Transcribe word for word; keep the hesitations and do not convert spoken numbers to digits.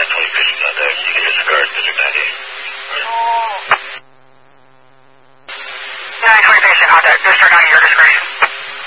nine twenty vision contact. You can disregard District ninety. nine twenty vision contact. District ninety, your discretion.